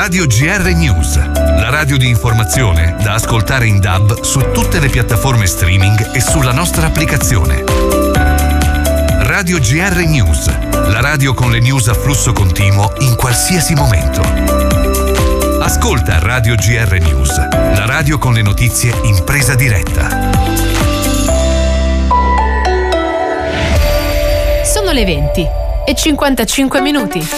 Radio GR News, la radio di informazione da ascoltare in DAB su tutte le piattaforme streaming e sulla nostra applicazione. Radio GR News, la radio con le news a flusso continuo in qualsiasi momento. Ascolta Radio GR News, la radio con le notizie in presa diretta. Sono le 20:55.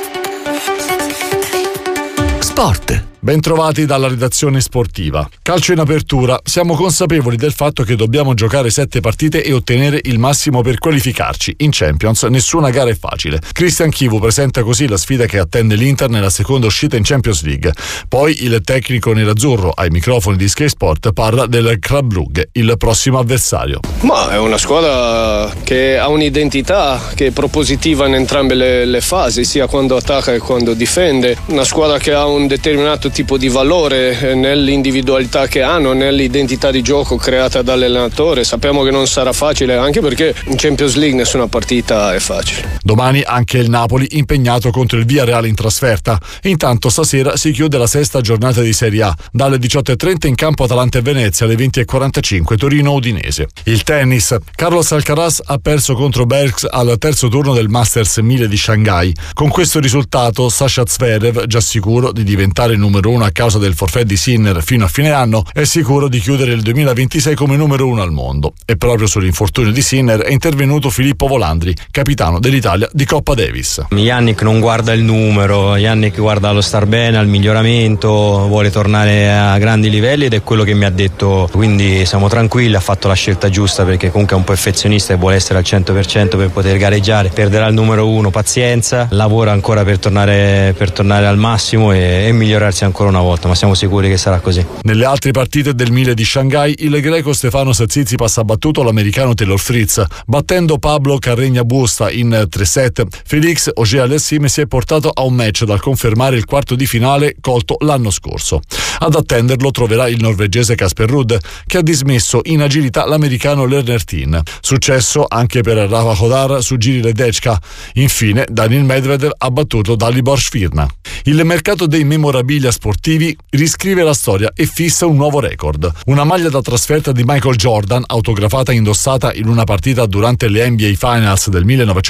Sport. Bentrovati dalla redazione sportiva. Calcio in apertura. Siamo consapevoli del fatto che dobbiamo giocare 7 partite e ottenere il massimo per qualificarci. In Champions nessuna gara è facile. Christian Chivu presenta così la sfida che attende l'Inter nella seconda uscita in Champions League. Poi il tecnico nerazzurro ai microfoni di Sky Sport parla del Club Brugge, il prossimo avversario. Ma è una squadra che ha un'identità che è propositiva in entrambe le fasi, sia quando attacca che quando difende. Una squadra che ha un determinato tipo di valore nell'individualità che hanno, nell'identità di gioco creata dall'allenatore. Sappiamo che non sarà facile, anche perché in Champions League nessuna partita è facile. Domani anche il Napoli impegnato contro il Villarreal in trasferta. Intanto stasera si chiude la sesta giornata di Serie A. Dalle 18:30 in campo Atalanta e Venezia, alle 20:45 Torino-Udinese. Il tennis. Carlos Alcaraz ha perso contro Bergs al terzo turno del Masters 1000 di Shanghai. Con questo risultato Sasha Zverev, già sicuro di diventare numero 1 a causa del forfait di Sinner fino a fine anno, è sicuro di chiudere il 2026 come numero 1 al mondo. E proprio sull'infortunio di Sinner è intervenuto Filippo Volandri, capitano dell'Italia di Coppa Davis. Yannick non guarda il numero, Yannick guarda allo star bene, al miglioramento, vuole tornare a grandi livelli ed è quello che mi ha detto, quindi siamo tranquilli, ha fatto la scelta giusta perché comunque è un perfezionista e vuole essere al 100% per poter gareggiare. Perderà il numero 1, pazienza, lavora ancora per tornare al massimo e migliorarsi ancora una volta, ma siamo sicuri che sarà così. Nelle altre partite del 1000 di Shanghai, il greco Stefanos Tsitsipas ha battuto l'americano Taylor Fritz, battendo Pablo Carreño Busta in 3 set. Félix Auger-Aliassime si è portato a un match dal confermare il quarto di finale colto l'anno scorso. Ad attenderlo troverà il norvegese Casper Ruud, che ha dismesso in agilità l'americano Lerner Tin. Successo anche per Rafa Hodar su Giri Ledecka. Infine Daniil Medvedev ha battuto Dalibor Svirna. Il mercato dei memorabilia sportivi riscrive la storia e fissa un nuovo record. Una maglia da trasferta di Michael Jordan, autografata e indossata in una partita durante le NBA Finals del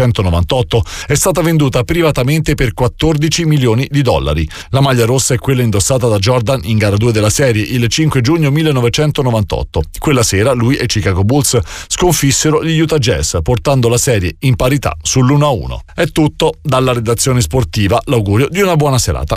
1998, è stata venduta privatamente per $14 milioni. La maglia rossa è quella indossata da Jordan in gara 2 della serie il 5 giugno 1998. Quella sera lui e Chicago Bulls sconfissero gli Utah Jazz, portando la serie in parità sull'1-1. È tutto dalla redazione sportiva, l'augurio di una buona serata.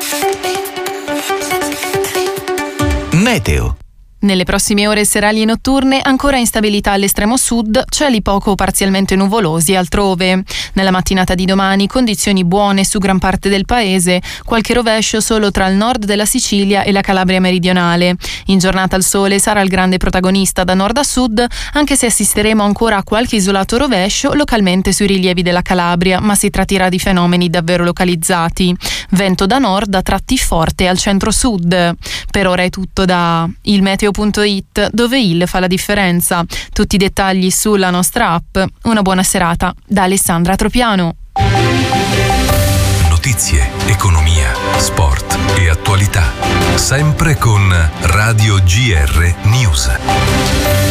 Meteo. Nelle prossime ore serali e notturne ancora instabilità all'estremo sud, cieli poco o parzialmente nuvolosi altrove. Nella mattinata di domani condizioni buone su gran parte del paese, qualche rovescio solo tra il nord della Sicilia e la Calabria meridionale. In giornata il sole sarà il grande protagonista da nord a sud, anche se assisteremo ancora a qualche isolato rovescio localmente sui rilievi della Calabria, ma si tratterà di fenomeni davvero localizzati. Vento da nord a tratti forte al centro-sud. Per ora è tutto da ilmeteo.it, dove il fa la differenza. Tutti i dettagli sulla nostra app. Una buona serata da Alessandra Tropiano. Notizie, economia, sport e attualità. Sempre con Radio GR News.